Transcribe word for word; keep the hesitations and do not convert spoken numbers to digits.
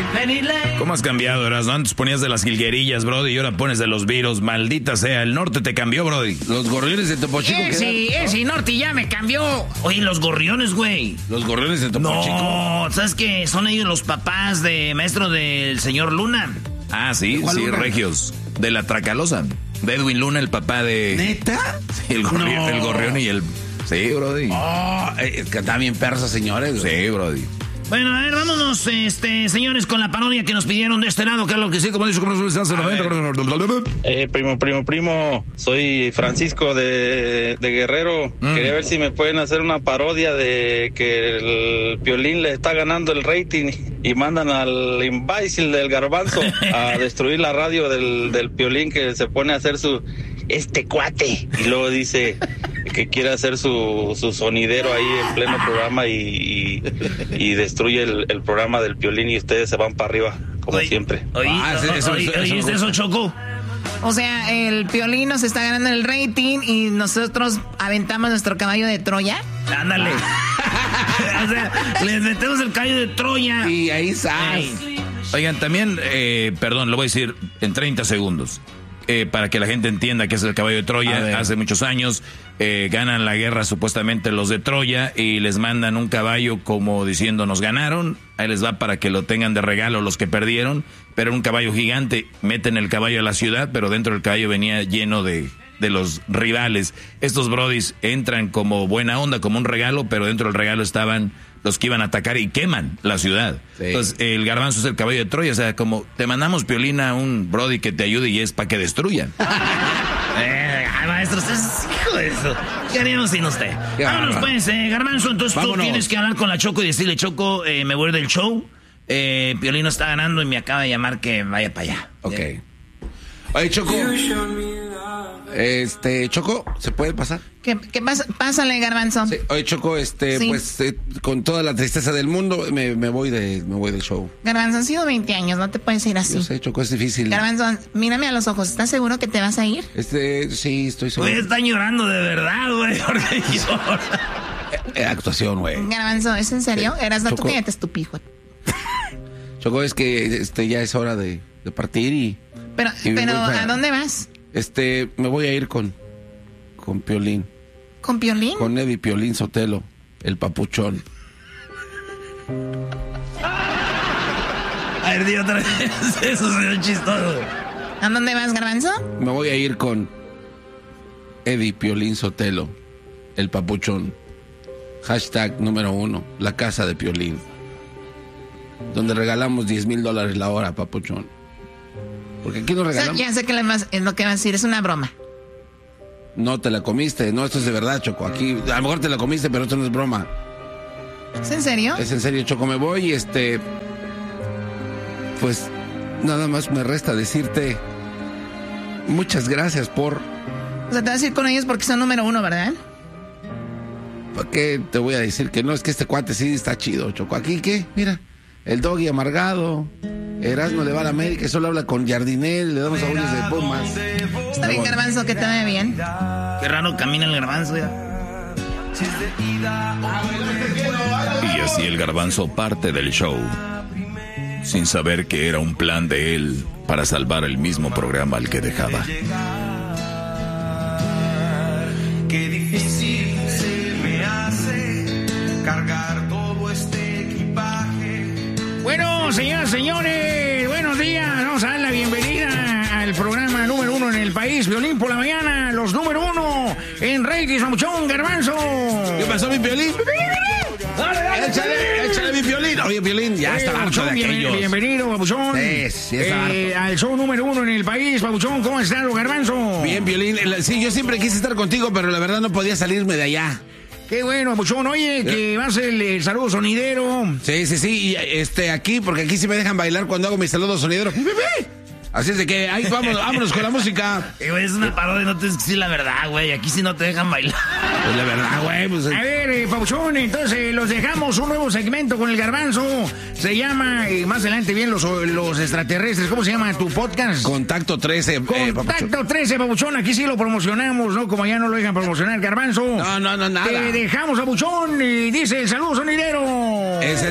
¿Cómo has cambiado, Erasmo? Antes ponías de las jilguerillas, brody, y ahora pones de los virus. Maldita sea, el norte te cambió, brody. Los gorriones de Topo Chico. Eh, sí, ese norte ya me cambió. Oye, los gorriones, güey. Los gorriones de Topo no, Chico. No, ¿sabes qué? Son ellos los papás de maestro del señor Luna. Ah, sí, sí, Luna? Regios. De la Tracalosa. De Edwin Luna, el papá de... ¿Neta? Sí, el, gorri No. el gorrión y el... Sí, brody. Oh, es que está bien persa, señores. Sí, brody. Bueno, a ver, vámonos, este, señores, con la parodia que nos pidieron de este lado, claro que sí, como dice, como se hace Eh, primo, primo, primo, soy Francisco de, de Guerrero. Mm. Quería ver si me pueden hacer una parodia de que el Piolín le está ganando el rating y mandan al imbécil del Garbanzo a destruir la radio del, del Piolín, que se pone a hacer su... este cuate. Y luego dice que quiere hacer su, su sonidero ahí en pleno programa y, y, y destruye el, el programa del Piolín y ustedes se van para arriba, como oye, siempre. Oye, ah, oye, eso, oye, eso, oye, eso, eso, Choco. O sea, el Piolín nos está ganando el rating y nosotros aventamos nuestro caballo de Troya. Ándale. O sea, les metemos el caballo de Troya. Y ahí sale. Oigan, también, eh, perdón, lo voy a decir en treinta segundos. Eh, para que la gente entienda que es el caballo de Troya. Hace muchos años eh, ganan la guerra supuestamente los de Troya y les mandan un caballo como diciendo nos ganaron, ahí les va para que lo tengan de regalo los que perdieron, pero era un caballo gigante. Meten el caballo a la ciudad, pero dentro del caballo venía lleno de, de los rivales. Estos brodis entran como buena onda, como un regalo, pero dentro del regalo estaban los que iban a atacar y queman la ciudad. Sí. Entonces, el Garbanzo es el caballo de Troya. O sea, como te mandamos, Piolín, a un brody que te ayude y es para que destruyan. eh, maestro, usted es hijo de eso. ¿Qué haríamos sin usted? Vámonos, pues, eh, Garbanzo. Entonces Vámonos. Tú tienes que hablar con la Choco y decirle, Choco, eh, me voy del show. Eh, Piolín está ganando y me acaba de llamar que vaya para allá. Ok. ¿Sí? Oye, Choco. Este, Choco, ¿se puede pasar? ¿Qué, qué pasa? Pásale, Garbanzo. Sí. Oye, Choco, este, sí. pues, eh, con toda la tristeza del mundo, me, me voy de, me voy del show. Garbanzo, han sido veinte años, no te puedes ir así. Yo sé, Choco, es difícil. Garbanzo, mírame a los ojos, ¿estás seguro que te vas a ir? Este, sí, estoy seguro. Güey, están llorando de verdad, güey, porque llora. Eh, actuación, güey. Garbanzo, ¿es en serio? Sí. Eras, no, Choco. tú cállate, estúpido. Choco, es que, este, ya es hora de, de partir y... Pero, y pero, para, ¿a dónde vas? Este, me voy a ir con, con Piolín. ¿Con Piolín? Con Eddie Piolín Sotelo, el papuchón. A ver, di otra vez. Eso es chistoso. ¿A dónde vas, Garbanzo? Me voy a ir con Eddie Piolín Sotelo, el papuchón. Hashtag número uno, la casa de Piolín. Donde regalamos diez mil dólares la hora, papuchón. Porque aquí nos regalamos. O sea, ya sé que le vas, es lo que vas a decir, es una broma. No te la comiste, no, esto es de verdad, Choco. Aquí, a lo mejor te la comiste, pero esto no es broma. ¿Es en serio? Es en serio, Choco. Me voy y este... Pues nada más me resta decirte muchas gracias por... O sea, te vas a ir con ellos porque son número uno, ¿verdad? ¿Para qué te voy a decir que no? Es que este cuate sí está chido, Choco. Aquí, ¿qué? Mira, el Doggy amargado... Erasmo le va a la América y solo habla con Jardinel, le damos audios de Pumas. Está bien, Garbanzo, que te vaya bien. Qué raro camina el Garbanzo, ya. Y así el Garbanzo parte del show, sin saber que era un plan de él para salvar el mismo programa al que dejaba. Qué difícil se me hace cargar todo este equipaje. Bueno, señoras, señores, buenos días. Vamos a dar la bienvenida al programa número uno en el país, Piolín por la mañana, los número uno en rating, Samuchón, Garbanzo. ¿Qué pasó, mi Piolín? Dale, dale, échale, échale, mi Piolín. Oye, Piolín, ya sí, está harto de bienvenido, bienvenido, Papuchón. Sí, sí, está eh, al show número uno en el país, Papuchón. ¿Cómo estás, Garbanzo? Bien, Piolín. Sí, yo siempre quise estar contigo, pero la verdad no podía salirme de allá. Qué bueno, Papuchón. Oye, que va a ser el, el saludo sonidero. Sí, sí, sí. Y este, aquí, porque aquí sí me dejan bailar cuando hago mi saludo sonidero. Así es de que ahí vamos, vámonos con la música. Eh, güey, es una parodia, no te tienes que decir la verdad, güey. Aquí sí no te dejan bailar. Pues la verdad, güey. Pues, a ver, eh, Papuchón, entonces los dejamos un nuevo segmento con el Garbanzo. Se llama, eh, más adelante bien, los, los extraterrestres. ¿Cómo se llama tu podcast? Contacto trece. Contacto eh, trece, Papuchón. Aquí sí lo promocionamos, ¿no? Como allá no lo dejan promocionar, Garbanzo. No, no, no, nada. Te dejamos, Papuchón, y dice el saludo sonidero. Ese